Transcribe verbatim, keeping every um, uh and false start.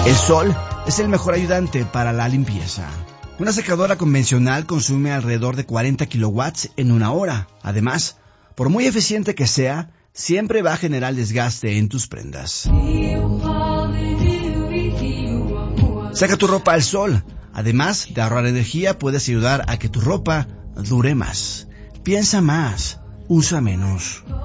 El sol es el mejor ayudante para la limpieza. Una secadora convencional consume alrededor de cuarenta kilowatts en una hora. Además, por muy eficiente que sea, siempre va a generar desgaste en tus prendas. Saca tu ropa al sol. Además de ahorrar energía, puedes ayudar a que tu ropa dure más. Piensa más, usa menos.